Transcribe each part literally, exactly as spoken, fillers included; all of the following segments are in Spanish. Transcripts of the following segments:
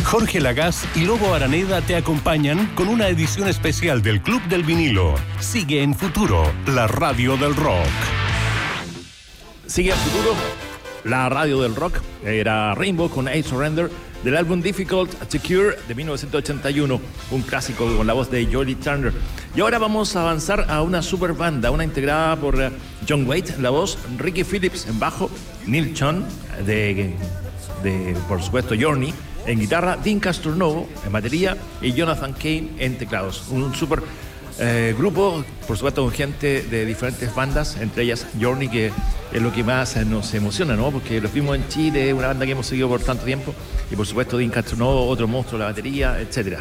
Jorge Lagaz y Lobo Araneda te acompañan con una edición especial del Club del Vinilo. Sigue en Futuro, la radio del rock. Sigue en Futuro, la radio del rock. Era Rainbow con I Surrender, del álbum Difficult to Cure de mil novecientos ochenta y uno, un clásico con la voz de Jolly Turner. Y ahora vamos a avanzar a una super banda, una integrada por John Waite en la voz, Ricky Phillips en bajo, Neil Schon de, de por supuesto Journey en guitarra, Dean Castronovo en batería y Jonathan Cain en teclados. Un super eh, grupo, por supuesto, con gente de diferentes bandas, entre ellas Journey, que es lo que más nos emociona, ¿no? Porque los vimos en Chile, una banda que hemos seguido por tanto tiempo, y por supuesto Dean Castronovo, otro monstruo de la batería, etcétera.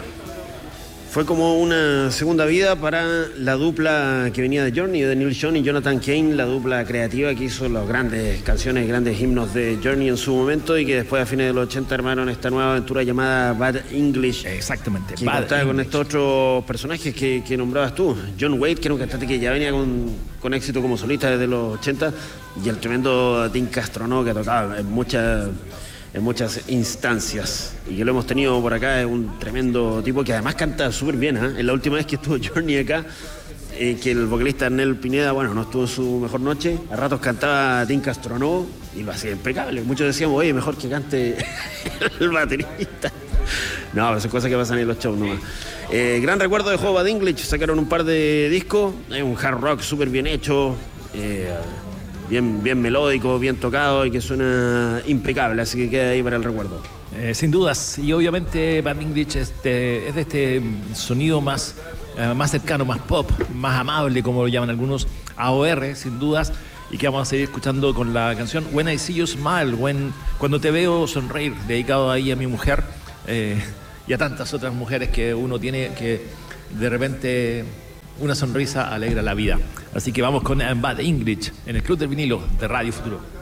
Fue como una segunda vida para la dupla que venía de Journey, de Neil Schon y Jonathan Cain, la dupla creativa que hizo las grandes canciones, grandes himnos de Journey en su momento y que después a fines de los ochenta armaron esta nueva aventura llamada Bad English. Exactamente, que Bad contaba con estos otros personajes que, que nombrabas tú. John Waite, que era un cantante que ya venía con, con éxito como solista desde los ochenta, y el tremendo Dean Castronovo, que tocaba en muchas... en muchas instancias y que lo hemos tenido por acá. Es un tremendo tipo que además canta súper bien, ¿eh? En la última vez que estuvo Journey acá, eh, que el vocalista Nel Pineda, bueno, no estuvo en su mejor noche, a ratos cantaba Dean Castronovo y lo hacía impecable. Muchos decíamos, oye, mejor que cante el baterista. No, pero son cosas que pasan en los shows nomás. Eh, gran recuerdo de Bad English, sacaron un par de discos, es un hard rock súper bien hecho, eh, Bien, bien melódico, bien tocado y que suena impecable, así que queda ahí para el recuerdo. Eh, sin dudas, y obviamente Bad English este, es de este sonido más, eh, más cercano, más pop, más amable, como lo llaman algunos, A O R, sin dudas, y que vamos a seguir escuchando con la canción When I See You Smile, when, cuando te veo sonreír, dedicado ahí a mi mujer eh, y a tantas otras mujeres que uno tiene que de repente... una sonrisa alegra la vida. Así que vamos con Bad English en el Club del Vinilo de Radio Futuro.